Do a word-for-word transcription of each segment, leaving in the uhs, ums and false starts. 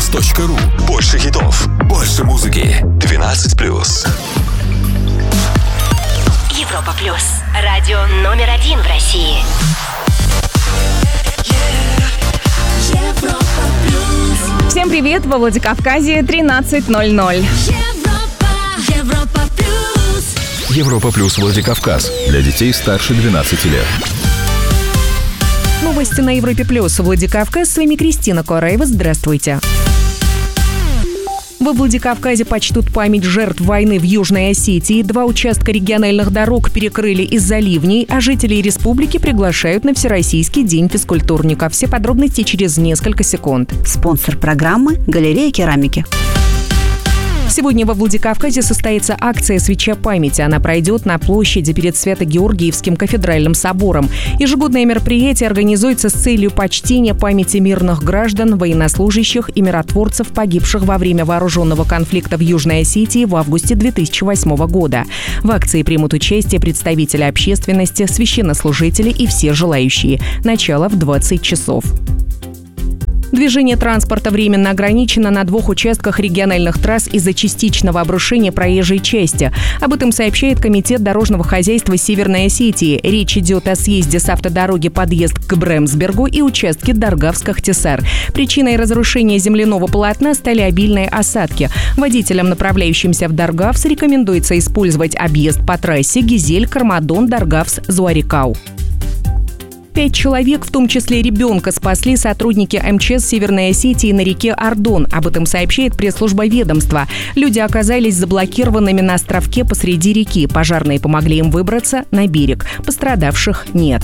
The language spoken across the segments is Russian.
точка ру. Больше хитов, больше музыки. двенадцать плюс. Европа плюс. Радио номер один в России. Европа плюс. Всем привет! Во Владикавказе тринадцать ноль ноль. Европа, Европа плюс. Европа плюс Владикавказ. Для детей старше двенадцати лет. Новости на Европе плюс. Владикавказ. С вами Кристина Кораева. Здравствуйте. Во Владикавказе почтут память жертв войны в Южной Осетии. Два участка региональных дорог перекрыли из-за ливней, а жителей республики приглашают на Всероссийский день физкультурника. Все подробности через несколько секунд. Спонсор программы – галерея керамики. Сегодня во Владикавказе состоится акция «Свеча памяти». Она пройдет на площади перед Свято-Георгиевским кафедральным собором. Ежегодное мероприятие организуется с целью почтения памяти мирных граждан, военнослужащих и миротворцев, погибших во время вооруженного конфликта в Южной Осетии в августе две тысячи восьмого года. В акции примут участие представители общественности, священнослужители и все желающие. Начало в двадцать часов. Движение транспорта временно ограничено на двух участках региональных трасс из-за частичного обрушения проезжей части. Об этом сообщает Комитет дорожного хозяйства Северной Осетии. Речь идет о съезде с автодороги подъезд к Бремсбергу и участке Даргавск-Ахтисар. Причиной разрушения земляного полотна стали обильные осадки. Водителям, направляющимся в Даргавс, рекомендуется использовать объезд по трассе Гизель-Кармадон-Даргавс-Зуарикау. Пять человек, в том числе ребенка, спасли сотрудники эм че эс Северной Осетии на реке Ардон. Об этом сообщает пресс-служба ведомства. Люди оказались заблокированными на островке посреди реки. Пожарные помогли им выбраться на берег. Пострадавших нет.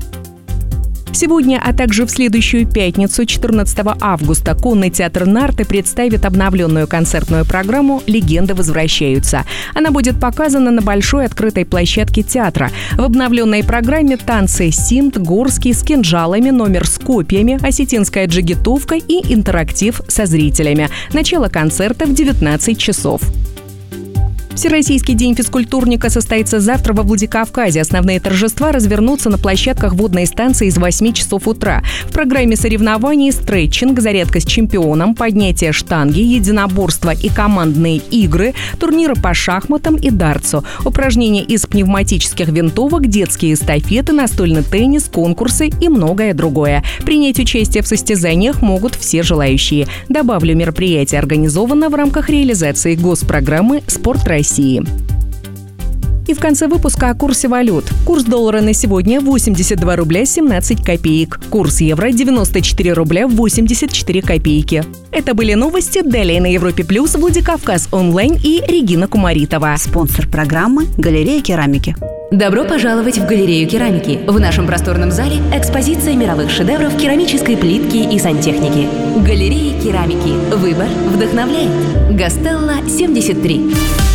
Сегодня, а также в следующую пятницу, четырнадцатого августа, конный театр «Нарты» представит обновленную концертную программу «Легенды возвращаются». Она будет показана на большой открытой площадке театра. В обновленной программе танцы синт, горский с кинжалами, номер с копьями, осетинская джигитовка и интерактив со зрителями. Начало концерта в девятнадцать часов. Всероссийский день физкультурника состоится завтра во Владикавказе. Основные торжества развернутся на площадках водной станции с восьми часов утра. В программе соревнований стретчинг, зарядка с чемпионом, поднятие штанги, единоборство и командные игры, турниры по шахматам и дартсу, упражнения из пневматических винтовок, детские эстафеты, настольный теннис, конкурсы и многое другое. Принять участие в состязаниях могут все желающие. Добавлю, мероприятие организовано в рамках реализации госпрограммы «Спорт России». России. И в конце выпуска о курсе валют. Курс доллара на сегодня восемьдесят два рубля семнадцать копеек. Курс евро девяносто четыре рубля восемьдесят четыре копейки. Это были новости. Далее на Европе плюс, Владикавказ онлайн и Регина Кумаритова. Спонсор программы – галерея керамики. Добро пожаловать в галерею керамики. В нашем просторном зале экспозиция мировых шедевров керамической плитки и сантехники. Галерея керамики. Выбор вдохновляет. Гастелло семьдесят три.